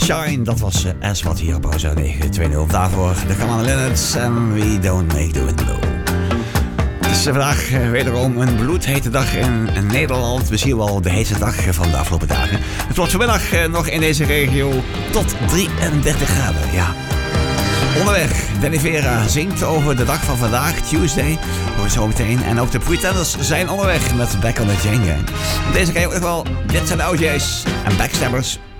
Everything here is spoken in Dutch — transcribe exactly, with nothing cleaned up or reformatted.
Shine, dat was uh, as wat hier op Pauze negen twee nul. Daarvoor de Kamal Linnets en We Don't Make the Wind Blow. Het is vandaag uh, wederom een bloedhete dag in, in Nederland. Misschien wel de heetste dag van de afgelopen dagen. Het wordt vanmiddag uh, nog in deze regio tot drieëndertig graden, ja. Onderweg, Danny Vera zingt over de dag van vandaag, Tuesday, hoor je zo meteen. En ook de Pretenders zijn onderweg met Back on the Chain Gang. Deze ken je ook nog wel, dit zijn de O J's en Backstabbers.